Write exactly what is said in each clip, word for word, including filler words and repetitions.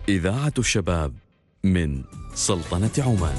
إذاعة الشباب من سلطنة عمان.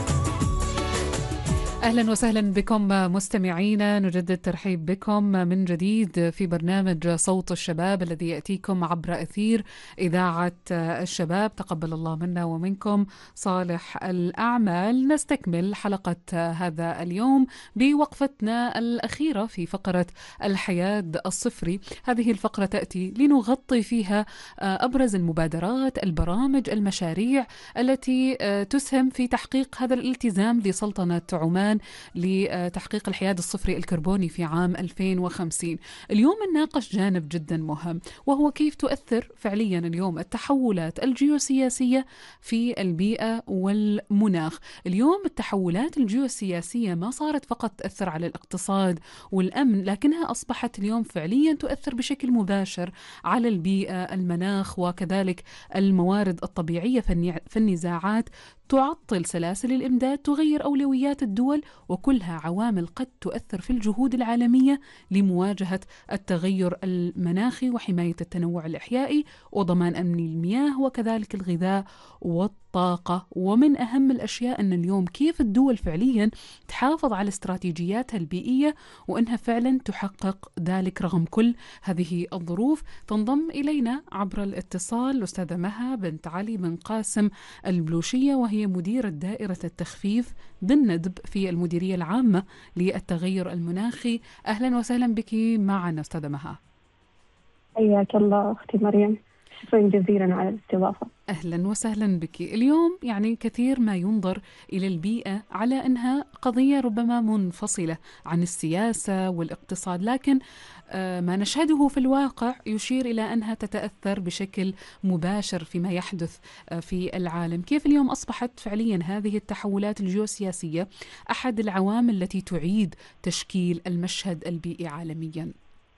أهلا وسهلا بكم مستمعينا، نجدد ترحيب بكم من جديد في برنامج صوت الشباب الذي يأتيكم عبر أثير إذاعة الشباب. تقبل الله منا ومنكم صالح الأعمال. نستكمل حلقة هذا اليوم بوقفتنا الأخيرة في فقرة الحياد الصفري. هذه الفقرة تأتي لنغطي فيها أبرز المبادرات، البرامج، المشاريع التي تسهم في تحقيق هذا الالتزام لسلطنة عمان لتحقيق الحياد الصفري الكربوني في عام ألفين وخمسين. اليوم نناقش جانب جدا مهم، وهو كيف تؤثر فعليا اليوم التحولات الجيوسياسية في البيئة والمناخ. اليوم التحولات الجيوسياسية ما صارت فقط تأثر على الاقتصاد والأمن، لكنها أصبحت اليوم فعليا تؤثر بشكل مباشر على البيئة، المناخ، وكذلك الموارد الطبيعية. فالنزاعات تعطل سلاسل الإمداد، تغير أولويات الدول، وكلها عوامل قد تؤثر في الجهود العالمية لمواجهة التغير المناخي وحماية التنوع الإحيائي وضمان أمن المياه وكذلك الغذاء والطاقة. ومن أهم الأشياء أن اليوم كيف الدول فعليا تحافظ على استراتيجياتها البيئية وأنها فعلا تحقق ذلك رغم كل هذه الظروف. تنضم إلينا عبر الاتصال الأستاذة مها بنت علي بن قاسم البلوشية، وهي مديرة دائرة التخفيف بالندب في المديرية العامة للتغير المناخي. أهلا وسهلا بك معنا أستاذة مها. حياك الله أختي مريم، شكرا جزيلا على الاستضافة. أهلا وسهلا بك. اليوم يعني كثير ما ينظر إلى البيئة على أنها قضية ربما منفصلة عن السياسة والاقتصاد، لكن ما نشهده في الواقع يشير إلى أنها تتأثر بشكل مباشر فيما يحدث في العالم. كيف اليوم أصبحت فعليا هذه التحولات الجيوسياسية أحد العوامل التي تعيد تشكيل المشهد البيئي عالميا؟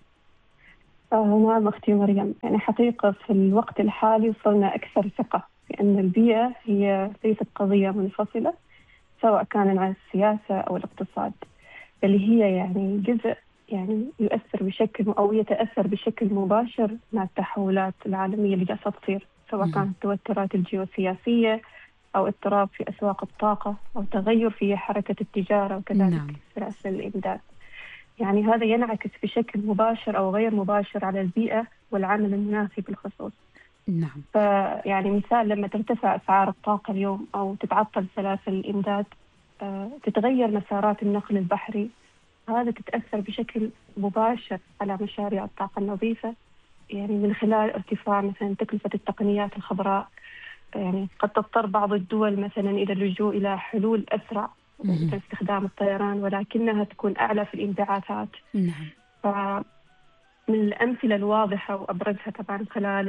نعم أختي مريم، يعني حقيقة في الوقت الحالي وصلنا أكثر ثقة في أن البيئة هي ليست قضية منفصلة سواء كان عن السياسة أو الاقتصاد، بل هي يعني جزء يعني يؤثر بشكل أو يتأثر بشكل مباشر مع التحولات العالمية اللي جالسة تصير، سواء كانت التوترات الجيوسياسية أو اضطراب في أسواق الطاقة أو تغير في حركة التجارة وكذلك نعم. سلاسل الإمداد. يعني هذا ينعكس بشكل مباشر أو غير مباشر على البيئة والعامل المناخي بالخصوص. نعم. فيعني مثال، لما ترتفع أسعار الطاقة اليوم أو تتعطل سلاسل الإمداد، آه، تتغير مسارات النقل البحري، هذا تتأثر بشكل مباشر على مشاريع الطاقة النظيفة، يعني من خلال ارتفاع مثلا تكلفة التقنيات الخضراء. يعني قد تضطر بعض الدول مثلا إلى اللجوء إلى حلول أسرع مثل استخدام الطيران، ولكنها تكون أعلى في الانبعاثات. نعم. فمن الأمثلة الواضحة وأبرزها طبعا خلال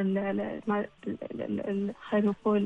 خلينا نقول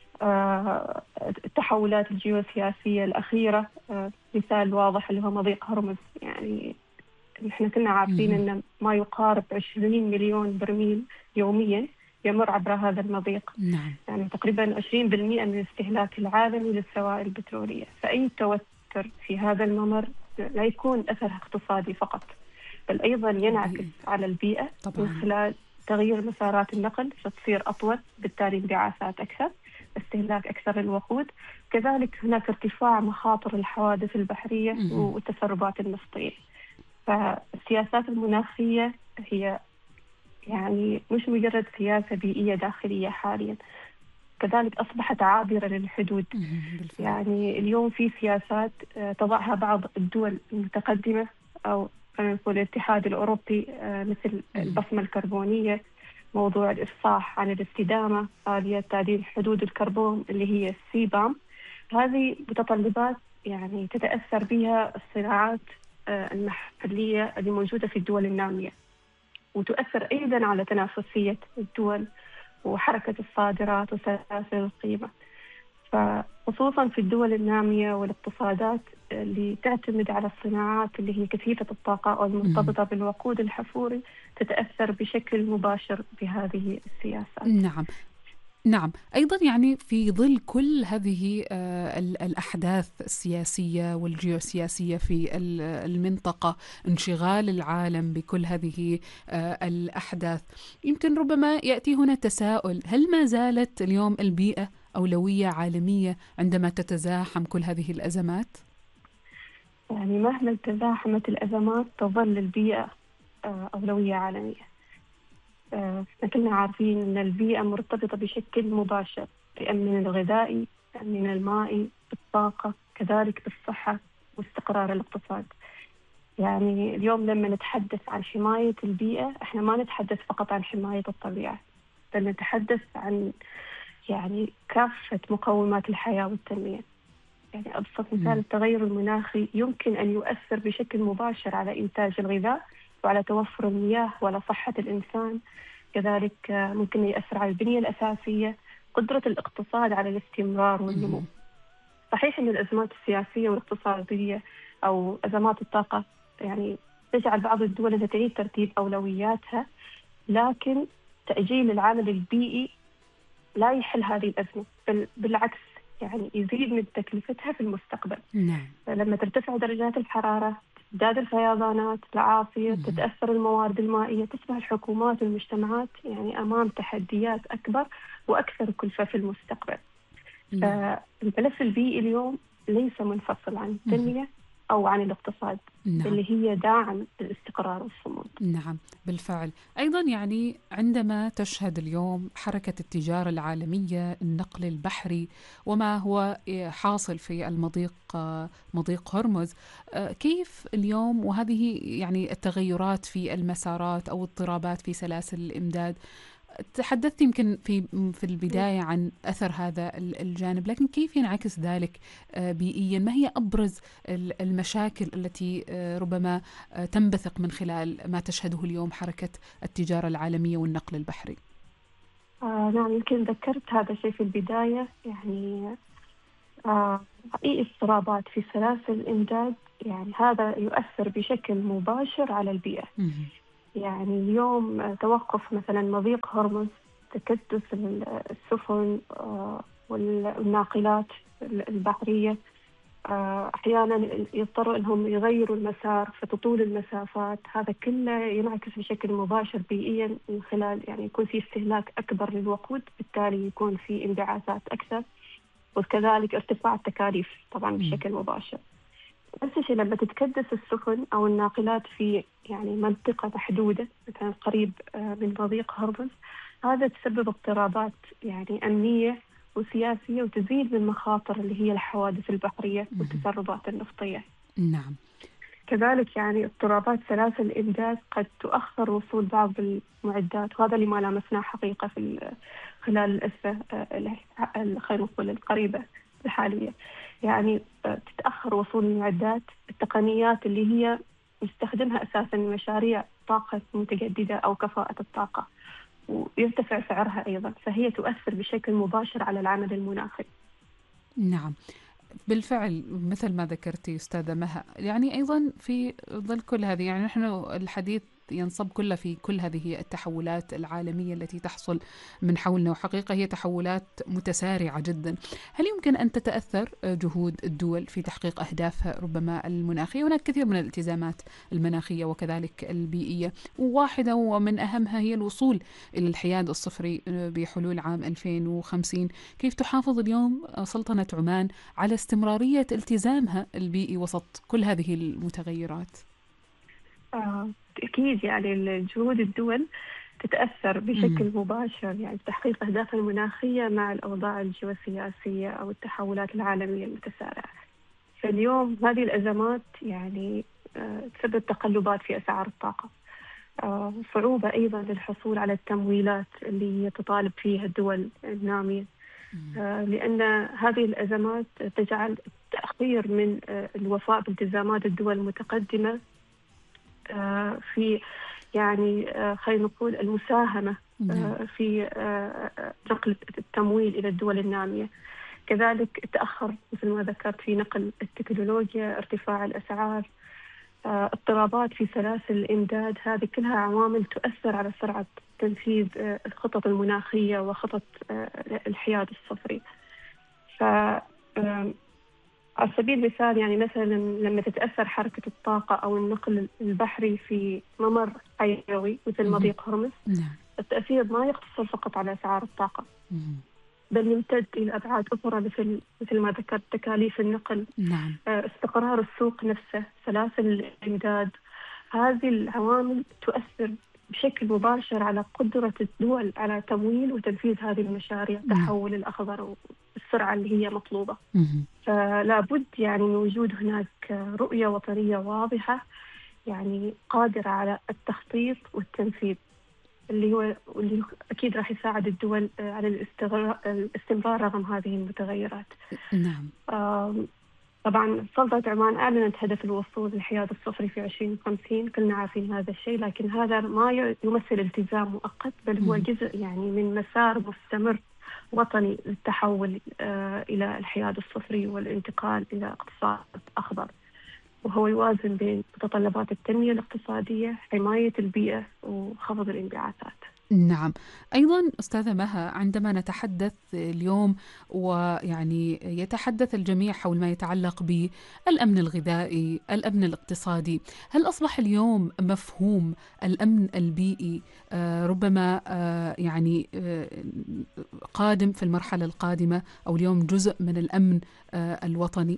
التحولات الجيوسياسية الأخيرة، مثال واضح اللي هو مضيق هرمز. يعني نحن كنا عارفين أن ما يقارب عشرين مليون برميل يوميا يمر عبر هذا المضيق. نعم. يعني تقريبا عشرين بالمئة من الاستهلاك العالمي للسوائل البترولية. فأي توتر في هذا الممر لا يكون أثرها اقتصادي فقط، بل أيضا ينعكس على البيئة طبعاً. من خلال تغيير مسارات النقل فتصير أطول، بالتالي انبعاثات أكثر، استهلاك أكثر للوقود. كذلك هناك ارتفاع مخاطر الحوادث البحرية والتسربات النفطية. فالسياسات المناخية هي يعني مش مجرد سياسة بيئية داخلية حاليا، كذلك أصبحت عابرة للحدود. يعني اليوم في سياسات تضعها بعض الدول المتقدمة أو خلينا نقول الاتحاد الأوروبي، مثل البصمة الكربونية، موضوع الإفصاح عن الاستدامة، آلية تعديل حدود الكربون اللي هي السي بام. هذه متطلبات يعني تتأثر بها الصناعات المحلية اللي موجودة في الدول النامية، وتؤثر أيضا على تنافسية الدول وحركة الصادرات وسلاسل القيمة. فخصوصا في الدول النامية والاقتصادات اللي تعتمد على الصناعات اللي هي كثيفة الطاقة أو المرتبطة بالوقود الحفوري، تتأثر بشكل مباشر بهذه السياسات. نعم. نعم، أيضا يعني في ظل كل هذه الأحداث السياسية والجيوسياسية في المنطقة، انشغال العالم بكل هذه الأحداث، يمكن ربما يأتي هنا تساؤل: هل ما زالت اليوم البيئة أولوية عالمية عندما تتزاحم كل هذه الأزمات؟ يعني مهما تزاحمت الأزمات تظل البيئة أولوية عالمية. كلنا عارفين أن البيئة مرتبطة بشكل مباشر بالأمن الغذائي، الأمن المائي، بالطاقة، كذلك بالصحة واستقرار الاقتصاد. يعني اليوم لما نتحدث عن حماية البيئة احنا ما نتحدث فقط عن حماية الطبيعة، بل نتحدث عن يعني كافة مقومات الحياة والتنمية. يعني أبسط مثال التغير المناخي يمكن أن يؤثر بشكل مباشر على إنتاج الغذاء وعلى توفر المياه وعلى صحة الإنسان. كذلك ممكن يأثر على البنية الأساسية، قدرة الاقتصاد على الاستمرار والنمو. صحيح أن الأزمات السياسية والاقتصادية أو أزمات الطاقة يعني تجعل بعض الدول أن تعيد ترتيب أولوياتها، لكن تأجيل العامل البيئي لا يحل هذه الأزمة، بل بالعكس يعني يزيد من تكلفتها في المستقبل. نعم. لما ترتفع درجات الحرارة، تزداد الفيضانات، الأعاصير، تتأثر الموارد المائية، تصبح الحكومات والمجتمعات يعني أمام تحديات أكبر وأكثر كلفة في المستقبل. فالملف البيئي اليوم ليس منفصل عن التنمية أو عن الاقتصاد، نعم. اللي هي داعم للاستقرار والصمود. نعم بالفعل. أيضا يعني عندما تشهد اليوم حركة التجارة العالمية، النقل البحري وما هو حاصل في المضيق مضيق هرمز، كيف اليوم وهذه يعني التغيرات في المسارات أو اضطرابات في سلاسل الإمداد، تحدثت يمكن في في البداية عن أثر هذا الجانب، لكن كيف ينعكس ذلك بيئيا؟ ما هي أبرز المشاكل التي ربما تنبثق من خلال ما تشهده اليوم حركة التجارة العالمية والنقل البحري؟ آه نعم، يمكن ذكرت هذا الشيء في البداية. يعني آه أي اضطرابات في سلاسل الإمداد يعني هذا يؤثر بشكل مباشر على البيئة. يعني اليوم توقف مثلا مضيق هرمز، تكدس السفن والناقلات البحرية، أحيانا يضطروا أنهم يغيروا المسار فتطول المسافات. هذا كله ينعكس بشكل مباشر بيئيا من خلال يعني يكون في استهلاك أكبر للوقود، بالتالي يكون في انبعاثات أكثر، وكذلك ارتفاع التكاليف طبعا بشكل مباشر. نفس الشيء لما تتكدس السفن أو الناقلات في يعني منطقة محدودة مثلا قريب من مضيق هرمز، هذا تسبب اضطرابات يعني أمنية وسياسية، وتزيد من مخاطر اللي هي الحوادث البحرية والتسربات النفطية. نعم. كذلك يعني اضطرابات سلاسل الإمداد قد تؤخر وصول بعض المعدات، وهذا اللي ما لامسناه حقيقة في خلال الأزمة خلينا نقول القريبة الحالية. يعني تتأخر وصول المعدات، التقنيات اللي هي يستخدمها أساساً مشاريع طاقة متجددة أو كفاءة الطاقة، ويرتفع سعرها أيضاً، فهي تؤثر بشكل مباشر على العمل المناخي. نعم بالفعل مثل ما ذكرتي أستاذة مها. يعني أيضاً في ظل كل هذه يعني نحن الحديث ينصب كله في كل هذه التحولات العالمية التي تحصل من حولنا، وحقيقة هي تحولات متسارعة جدا. هل يمكن أن تتأثر جهود الدول في تحقيق أهدافها ربما المناخية؟ هناك كثير من الالتزامات المناخية وكذلك البيئية، وواحدة ومن أهمها هي الوصول إلى الحياد الصفري بحلول عام ألفين وخمسين. كيف تحافظ اليوم سلطنة عمان على استمرارية التزامها البيئي وسط كل هذه المتغيرات؟ آه، أكيد يعني جهود الدول تتأثر بشكل م. مباشر يعني بتحقيق أهدافها المناخية مع الأوضاع الجيوسياسية أو التحولات العالمية المتسارعة. فاليوم هذه الأزمات يعني آه، تسبب تقلبات في أسعار الطاقة، آه، صعوبة أيضا للحصول على التمويلات اللي تطالب فيها الدول النامية، آه، لأن هذه الأزمات تجعل التأخير من آه، الوفاء بالتزامات الدول المتقدمة في يعني خلينا نقول المساهمة في نقل التمويل إلى الدول النامية. كذلك تأخر مثل ما ذكرت في نقل التكنولوجيا، ارتفاع الأسعار، اضطرابات في سلاسل الإمداد، هذه كلها عوامل تؤثر على سرعة تنفيذ الخطط المناخية وخطط الحياد الصفري. ف على سبيل المثال يعني مثلا لما تتأثر حركة الطاقة أو النقل البحري في ممر حيوي مثل مضيق هرمز، التأثير ما يقتصر فقط على أسعار الطاقة، بل يمتد إلى أبعاد أخرى مثل مثل ما ذكرت تكاليف النقل، نعم. استقرار السوق نفسه، سلاسل الإمداد. هذه العوامل تؤثر بشكل مباشر على قدرة الدول على تمويل وتنفيذ هذه المشاريع، تحول الأخضر والسرعة اللي هي مطلوبة. فلا بد يعني من وجود هناك رؤية وطنية واضحة يعني قادرة على التخطيط والتنفيذ، اللي هو واللي أكيد راح يساعد الدول على الاستمرار رغم هذه المتغيرات. نعم. طبعا سلطنة عمان أعلنت هدف الوصول للحياد الصفري في عشرين وخمسين، كلنا عارفين هذا الشيء، لكن هذا ما يمثل التزام مؤقت، بل هو جزء يعني من مسار مستمر وطني للتحول إلى الحياد الصفري والانتقال إلى اقتصاد أخضر، وهو يوازن بين متطلبات التنمية الاقتصادية، حماية البيئة، وخفض الانبعاثات. نعم. أيضا أستاذة مها، عندما نتحدث اليوم ويعني يتحدث الجميع حول ما يتعلق بالأمن الغذائي، الأمن الاقتصادي، هل أصبح اليوم مفهوم الأمن البيئي ربما يعني قادم في المرحلة القادمة، أو اليوم جزء من الأمن الوطني؟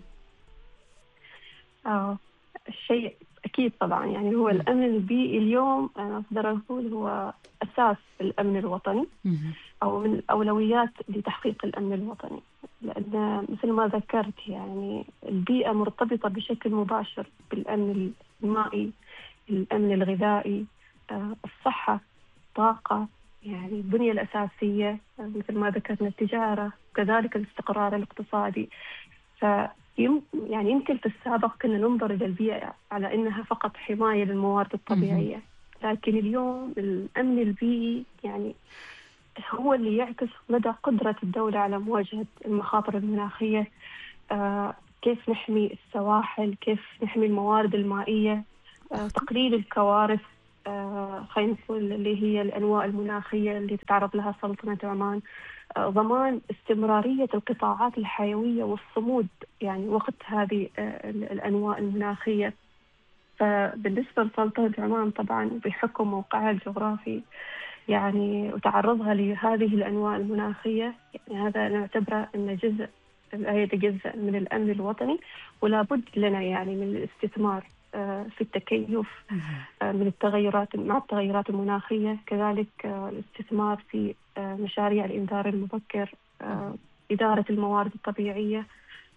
آه الشيء أكيد طبعا، يعني هو الأمن البيئي اليوم أنا أقدر أقول هو أساس الأمن الوطني، أو من الأولويات لتحقيق الأمن الوطني، لأن مثل ما ذكرت يعني البيئة مرتبطة بشكل مباشر بالأمن المائي، الأمن الغذائي، الصحة، الطاقة، يعني البنية الأساسية مثل ما ذكرنا، التجارة، كذلك الاستقرار الاقتصادي. ف يعني يمكن في السابق كنا ننظر إلى البيئة على أنها فقط حماية للموارد الطبيعية، لكن اليوم الأمن البيئي يعني هو اللي يعكس مدى قدرة الدولة على مواجهة المخاطر المناخية، آه كيف نحمي السواحل، كيف نحمي الموارد المائية، آه تقليل الكوارث، آه خلينا نقول اللي هي الأنواع المناخية اللي تتعرض لها سلطنة عمان، ضمان استمرارية القطاعات الحيوية والصمود يعني وقت هذه الأنواع المناخية. فبالنسبة لسلطنة عمان طبعا بحكم موقعها الجغرافي يعني وتعرضها لهذه الأنواع المناخية، يعني هذا نعتبره أنه جزء هذا جزء من الأمن الوطني، ولا بد لنا يعني من الاستثمار في التكيف من التغيرات مع التغيرات المناخية، كذلك الاستثمار في مشاريع الإنذار المبكر، إدارة الموارد الطبيعية.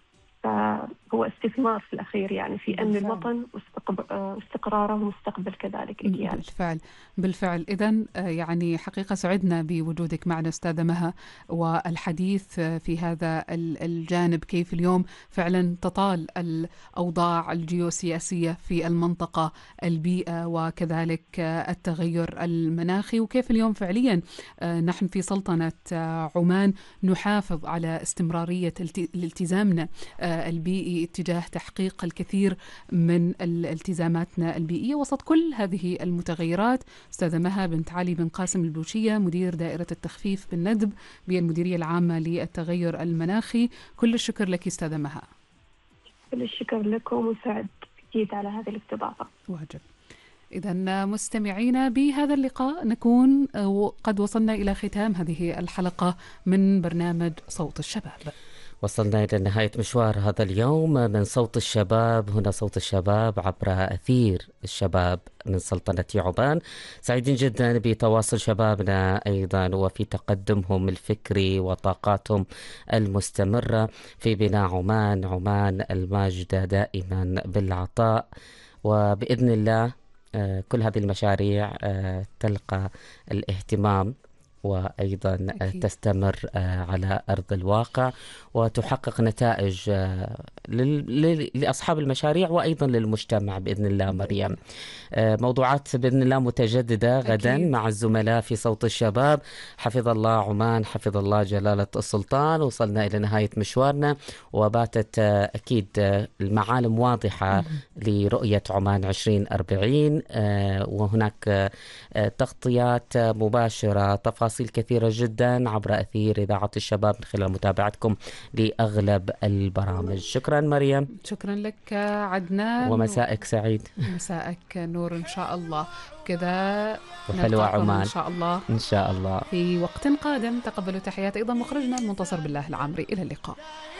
فهو استثمار في الأخير يعني في أمن الوطن واستقراره ومستقبل كذلك إجيال. بالفعل بالفعل. إذن يعني حقيقة سعدنا بوجودك معنا أستاذة مها، والحديث في هذا الجانب، كيف اليوم فعلا تطال الأوضاع الجيوسياسية في المنطقة، البيئة وكذلك التغير المناخي، وكيف اليوم فعليا نحن في سلطنة عمان نحافظ على استمرارية الالتزامنا البيئي اتجاه تحقيق الكثير من التزاماتنا البيئية وسط كل هذه المتغيرات. أستاذة مها بنت علي بن قاسم البوشية، مدير دائرة التخفيف بالندب بالمديرية العامة للتغير المناخي، كل الشكر لك أستاذة مها. كل الشكر لكم، وسعد أكيد على هذه الاستضافة. واجب. إذا مستمعينا، بهذا اللقاء نكون قد وصلنا إلى ختام هذه الحلقة من برنامج صوت الشباب. وصلنا إلى نهاية مشوار هذا اليوم من صوت الشباب. هنا صوت الشباب عبر أثير الشباب من سلطنة عمان. سعيدين جدا بتواصل شبابنا أيضا وفي تقدمهم الفكري وطاقاتهم المستمرة في بناء عمان، عمان الماجدة دائما بالعطاء. وبإذن الله كل هذه المشاريع تلقى الاهتمام وأيضا أكيد تستمر على أرض الواقع وتحقق نتائج لأصحاب المشاريع وأيضا للمجتمع بإذن الله. مريم، موضوعات بإذن الله متجددة غدا أكيد. مع الزملاء في صوت الشباب. حفظ الله عمان، حفظ الله جلالة السلطان. وصلنا إلى نهاية مشوارنا وباتت أكيد المعالم واضحة لرؤية عمان عشرين أربعين، وهناك تغطيات مباشرة، تفاصيل كثيرة جدا عبر أثير إذاعة الشباب من خلال متابعتكم لأغلب البرامج. شكرا مريم. شكرا لك عدنان، ومسائك سعيد. مسائك نور إن شاء الله. كذا وحلوة عمان إن شاء الله إن شاء الله في وقت قادم. تقبلوا تحيات أيضا مخرجنا المنتصر بالله العامري. إلى اللقاء.